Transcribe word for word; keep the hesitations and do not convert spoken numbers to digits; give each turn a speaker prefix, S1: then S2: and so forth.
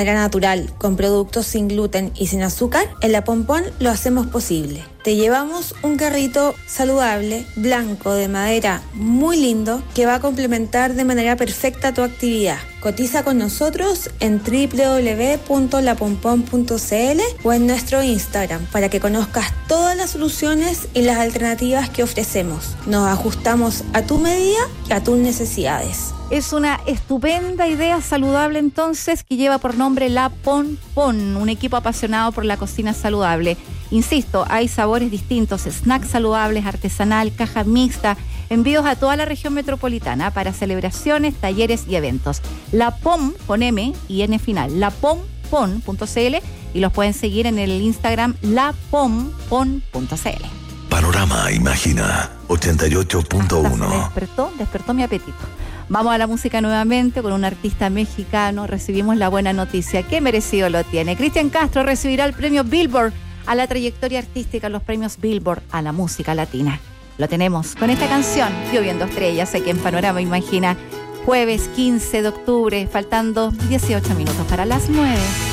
S1: manera natural, con productos sin gluten y sin azúcar, en La Pom Pom lo hacemos posible. Te llevamos un carrito saludable, blanco, de madera, muy lindo, que va a complementar de manera perfecta tu actividad. Cotiza con nosotros en doble u doble u doble u punto la pom pom punto c l o en nuestro Instagram para que conozcas todas las soluciones y las alternativas que ofrecemos. Nos ajustamos a tu medida y a tus necesidades.
S2: Es una estupenda idea saludable entonces que lleva por nombre La Pom Pom, un equipo apasionado por la cocina saludable. Insisto, hay sabores distintos, snacks saludables, artesanal, caja mixta, envíos a toda la región metropolitana para celebraciones, talleres y eventos. La Pom con M y N final, la pom pom punto c l y los pueden seguir en el Instagram la pom pom punto c l.
S3: Panorama Imagina ochenta y ocho punto uno.
S2: Me despertó, despertó mi apetito. Vamos a la música nuevamente con un artista mexicano. Recibimos la buena noticia, que merecido lo tiene. Cristian Castro recibirá el premio Billboard a la trayectoria artística, los premios Billboard a la música latina. Lo tenemos con esta canción, Lloviendo Estrellas, aquí en Panorama Imagina, jueves quince de octubre, faltando dieciocho minutos para las nueve.